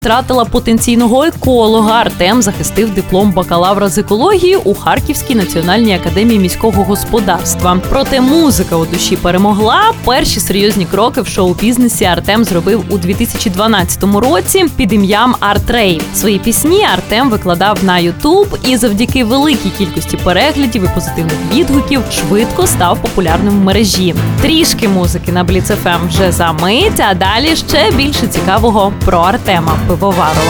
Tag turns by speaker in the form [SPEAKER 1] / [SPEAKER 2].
[SPEAKER 1] Втратила потенційного еколога. Артем захистив диплом бакалавра з екології у Харківській національній академії міського господарства. Проте музика у душі перемогла. Перші серйозні кроки в шоу-бізнесі Артем зробив у 2012 році під ім'ям Арт-Рей. Свої пісні Артем викладав на YouTube і завдяки великій кількості переглядів і позитивних відгуків швидко став популярним в мережі. Трішки музики на Бліц ФМ вже за мить, а далі ще більше цікавого про Артема Пивоварова.